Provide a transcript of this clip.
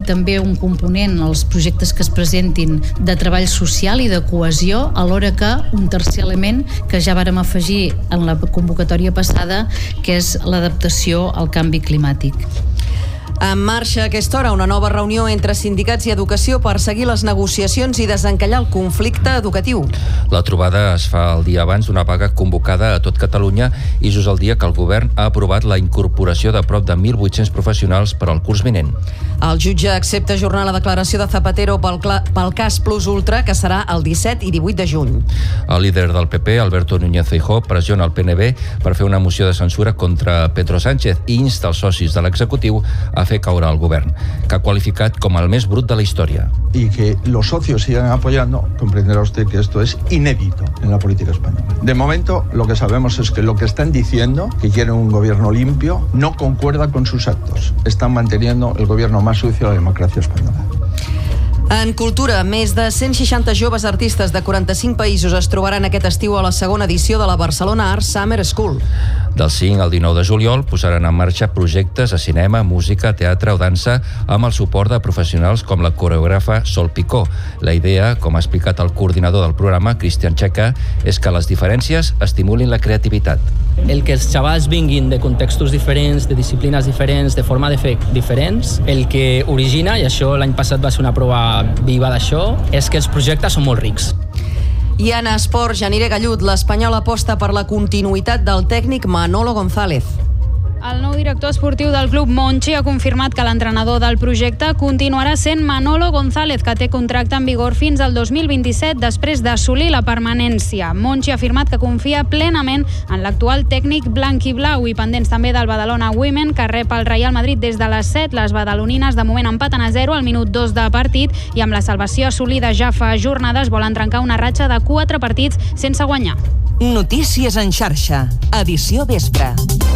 també un component, els projectes que es presentin, de treball social i de cohesió, alhora que un tercer element que ja vàrem afegir en la convocatòria passada, que és l'adaptació al canvi climàtic. En marxa a aquesta hora una nova reunió entre sindicats i educació per seguir les negociacions i desencallar el conflicte educatiu. La trobada es fa el dia abans d'una vaga convocada a tot Catalunya i just el dia que el govern ha aprovat la incorporació de prop de 1.800 professionals per al curs vinent. El jutge accepta ajornar la declaració de Zapatero pel cas Plus Ultra, que serà el 17 i 18 de juny. El líder del PP, Alberto Núñez Feijóo, pressiona el PNB per fer una moció de censura contra Pedro Sánchez i insta els socis de l'executiu a fer caure el govern, que ha qualificat com el més brut de la història. Y que los socios sigan apoyando, comprenderá usted que esto es inédito en la política española. De momento, lo que sabemos es que lo que están diciendo, que quieren un gobierno limpio, no concuerda con sus actos. Están manteniendo el gobierno más sucio de la democracia española. En cultura, més de 160 joves artistes de 45 països es trobaran aquest estiu a la segona edició de la Barcelona Art Summer School. Del 5 al 19 de juliol posaran en marxa projectes a cinema, música, teatre o dansa amb el suport de professionals com la coreògrafa Sol Picó. La idea, com ha explicat el coordinador del programa, Cristian Checa, és que les diferències estimulin la creativitat. El que els xavals vinguin de contextos diferents, de disciplines diferents, de forma de fer diferents, el que origina, i això l'any passat va ser una prova viva d'això, és que els projectes són molt rics. I en esports, Janire Gallut, l'Espanyol aposta per la continuïtat del tècnic Manolo González. El nou director esportiu del club, Monchi, ha confirmat que l'entrenador del projecte continuarà sent Manolo González, que té contracte en vigor fins al 2027 després d'assolir la permanència. Monchi ha afirmat que confia plenament en l'actual tècnic blanc-i-blau i pendents també del Badalona Women, que rep el Real Madrid des de les 7. Les badalonines de moment empaten a 0 al minut 2 de partit i amb la salvació assolida ja fa jornades volen trencar una ratxa de 4 partits sense guanyar. Notícies en xarxa, edició vespre.